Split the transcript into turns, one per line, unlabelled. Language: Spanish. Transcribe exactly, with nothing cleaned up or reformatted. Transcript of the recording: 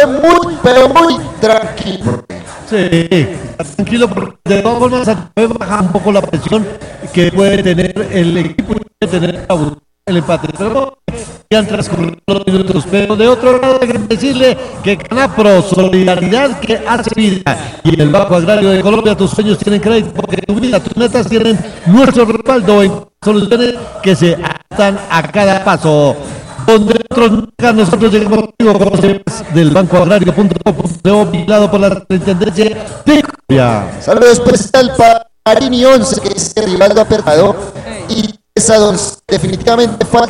ve muy, pero muy tranquilo.
Sí, tranquilo, porque de todas formas Santa Fe baja un poco la presión que puede tener el equipo y puede tener el empate. Pero ya han transcurrido los minutos, pero de otro lado hay que decirle que Canapro, solidaridad que hace vida. Y en el Banco Agrario de Colombia tus sueños tienen crédito porque tu vida, tus metas tienen nuestro respaldo en soluciones que se adaptan a cada paso. Donde nosotros nunca nosotros llegamos contigo como del banco agrario punto com punto co, vigilado por la Superintendencia de Colombia.
Saludos especial para Marini once, que es Rivaldo Apertado, y esa dos definitivamente falta